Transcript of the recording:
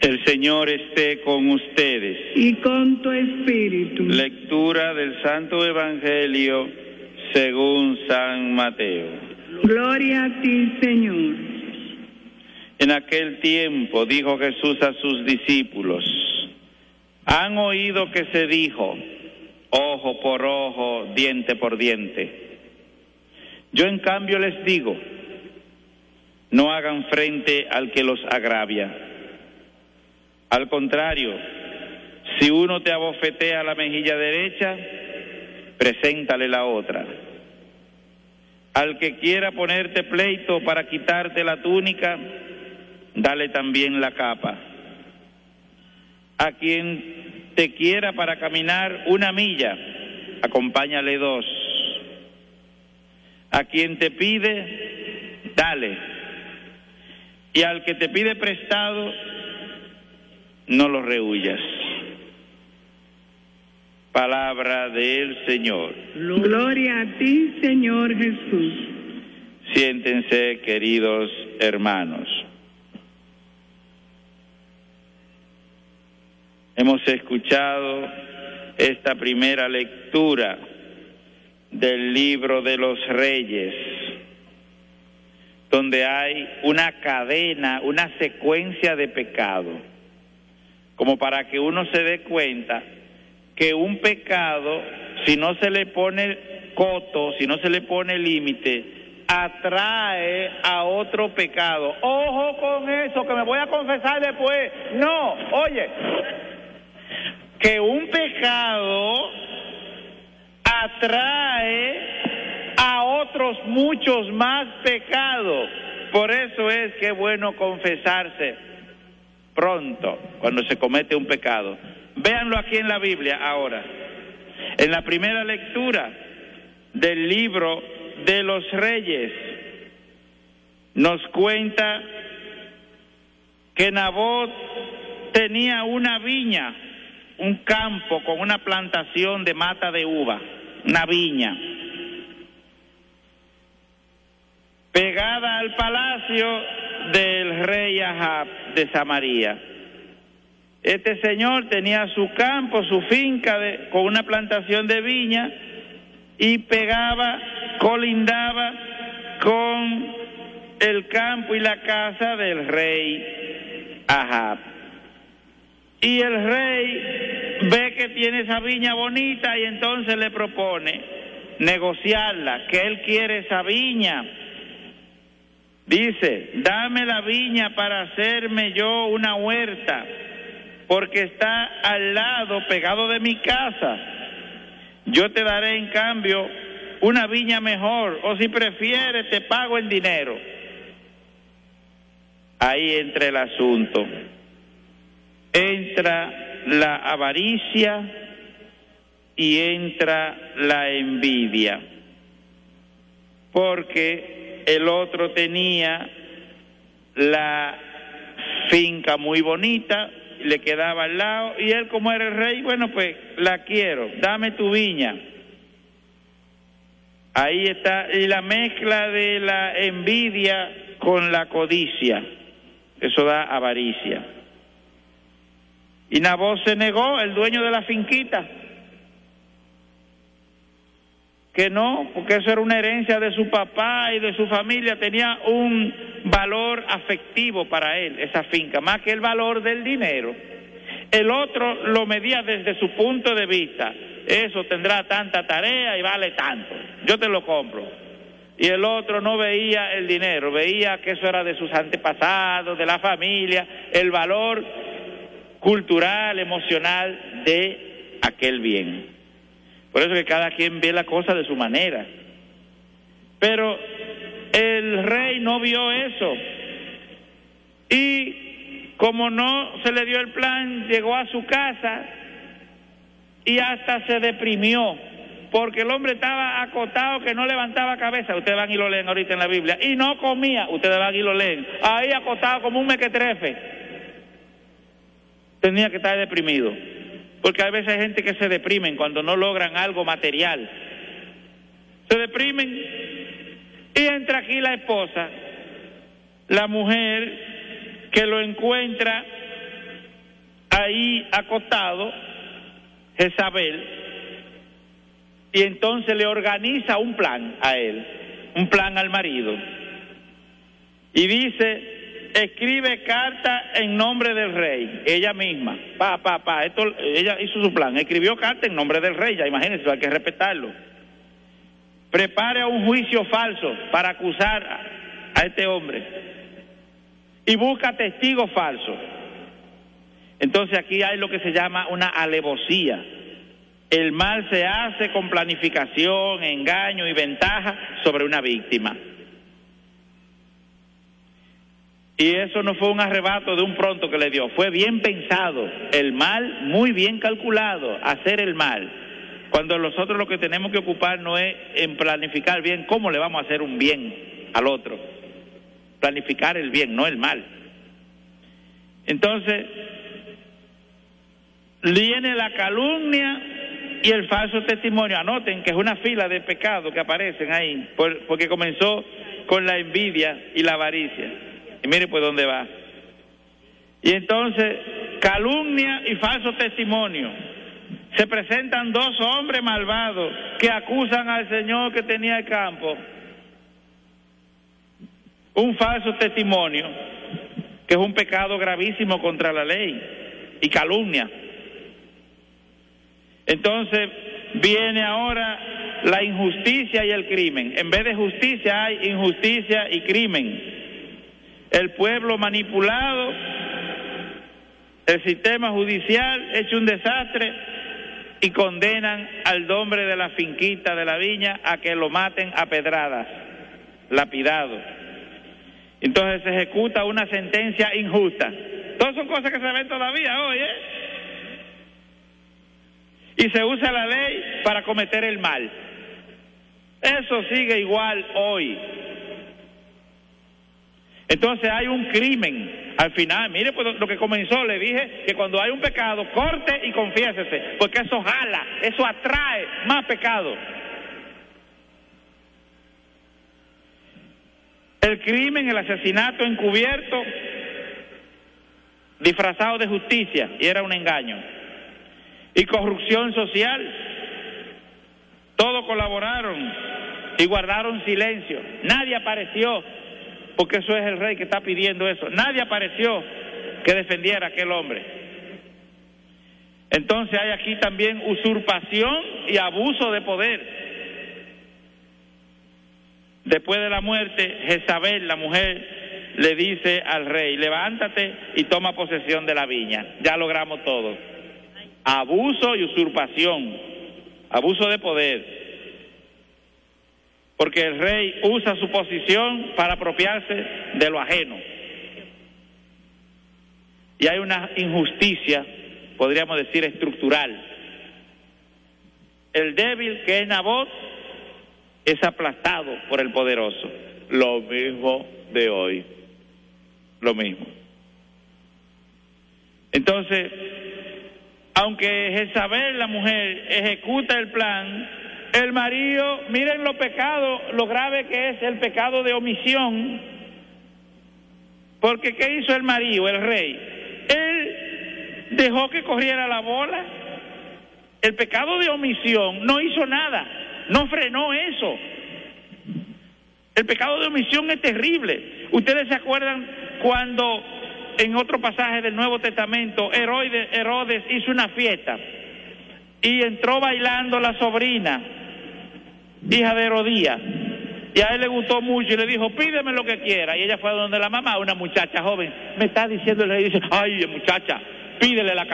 El Señor esté con ustedes. Y con tu espíritu. Lectura del Santo Evangelio según San Mateo. Gloria a ti, Señor. En aquel tiempo dijo Jesús a sus discípulos: han oído que se dijo, ojo por ojo, diente por diente. Yo en cambio les digo, no hagan frente al que los agravia. Al contrario, si uno te abofetea la mejilla derecha, preséntale la otra. Al que quiera ponerte pleito para quitarte la túnica, dale también la capa. A quien te quiera para caminar una milla, acompáñale 2. A quien te pide, dale. Y al que te pide prestado, no lo rehuyas. Palabra del Señor. Gloria a ti, Señor Jesús. Siéntense, queridos hermanos. Hemos escuchado esta primera lectura del libro de los Reyes, donde hay una cadena, una secuencia de pecado, como para que uno se dé cuenta que un pecado, si no se le pone coto, si no se le pone límite, atrae a otro pecado. Ojo con eso, que me voy a confesar después. No, oye, que un pecado atrae a otros muchos más pecados. Por eso es que es bueno confesarse pronto cuando se comete un pecado. Véanlo aquí en la Biblia ahora. En la primera lectura del libro de los Reyes nos cuenta que Nabot tenía una viña, un campo con una plantación de mata de uva, una viña, pegada al palacio del rey Ahab de Samaria. Este señor tenía su campo, su finca con una plantación de viña y colindaba con el campo y la casa del rey Ahab. Y el rey ve que tiene esa viña bonita y entonces le propone negociarla, que él quiere esa viña. Dice, dame la viña para hacerme yo una huerta, porque está al lado, pegado de mi casa. Yo te daré en cambio una viña mejor, o si prefieres te pago en dinero. Ahí entra el asunto. Entra la avaricia y entra la envidia. Porque el otro tenía la finca muy bonita, le quedaba al lado, y él, como era el rey, bueno, pues la quiero, dame tu viña. Ahí está, y la mezcla de la envidia con la codicia, eso da avaricia. Y Nabot se negó, el dueño de la finquita, que no, porque eso era una herencia de su papá y de su familia, tenía un valor afectivo para él, esa finca, más que el valor del dinero. El otro lo medía desde su punto de vista, eso tendrá tanta tarea y vale tanto, yo te lo compro. Y el otro no veía el dinero, veía que eso era de sus antepasados, de la familia, el valor cultural, emocional de aquel bien. Por eso que cada quien ve la cosa de su manera. Pero el rey no vio eso. Y como no se le dio el plan, llegó a su casa y hasta se deprimió, porque el hombre estaba acotado que no levantaba cabeza. Ustedes van y lo leen ahorita en la Biblia. Y no comía, ustedes van y lo leen. Ahí acotado como un mequetrefe. Tenía que estar deprimido. Porque a veces hay gente que se deprimen cuando no logran algo material. Se deprimen y entra aquí la esposa, la mujer, que lo encuentra ahí acostado, Jezabel, y entonces le organiza un plan a él, un plan al marido. Y dice, escribe carta en nombre del rey, ella misma, ella hizo su plan, escribió carta en nombre del rey, ya imagínense, hay que respetarlo. Prepare un juicio falso para acusar a este hombre y busca testigos falsos. Entonces aquí hay lo que se llama una alevosía. El mal se hace con planificación, engaño y ventaja sobre una víctima. Y eso no fue un arrebato de un pronto que le dio, fue bien pensado, el mal muy bien calculado, hacer el mal. Cuando nosotros lo que tenemos que ocupar no es en planificar bien cómo le vamos a hacer un bien al otro, planificar el bien, no el mal. Entonces, viene la calumnia y el falso testimonio. Anoten que es una fila de pecados que aparecen ahí, porque comenzó con la envidia y la avaricia. Y mire pues dónde va. Y entonces, calumnia y falso testimonio. Se presentan dos hombres malvados que acusan al Señor que tenía el campo. Un falso testimonio, que es un pecado gravísimo contra la ley, y calumnia. Entonces viene ahora la injusticia y el crimen. En vez de justicia hay injusticia y crimen. El pueblo manipulado, el sistema judicial hecho un desastre, y condenan al hombre de la finquita de la viña a que lo maten a pedradas, lapidado. Entonces se ejecuta una sentencia injusta. Todas son cosas que se ven todavía hoy, Y se usa la ley para cometer el mal. Eso sigue igual hoy. Entonces hay un crimen. Al final, mire pues lo que comenzó, le dije que cuando hay un pecado, corte y confiésese, porque eso jala, eso atrae más pecado. El crimen, el asesinato encubierto, disfrazado de justicia, y era un engaño. Y corrupción social, todos colaboraron y guardaron silencio. Nadie apareció, porque eso es el rey que está pidiendo eso. Nadie apareció que defendiera a aquel hombre. Entonces hay aquí también usurpación y abuso de poder. Después de la muerte, Jezabel, la mujer, le dice al rey, levántate y toma posesión de la viña. Ya logramos todo. Abuso y usurpación, abuso de poder. Porque el rey usa su posición para apropiarse de lo ajeno. Y hay una injusticia, podríamos decir, estructural. El débil, que es Nabot, es aplastado por el poderoso. Lo mismo de hoy. Lo mismo. Entonces, aunque Jezabel, la mujer, ejecuta el plan, el marido, miren los pecados, lo grave que es el pecado de omisión. Porque ¿qué hizo el marido, el rey? Él dejó que corriera la bola. El pecado de omisión no hizo nada, no frenó eso. El pecado de omisión es terrible. Ustedes se acuerdan cuando en otro pasaje del Nuevo Testamento Herodes hizo una fiesta y entró bailando la sobrina, hija de Herodías, y a él le gustó mucho y le dijo, pídeme lo que quiera. Y ella fue a donde la mamá, una muchacha joven, me está diciendo, le dice, ay muchacha, pídele la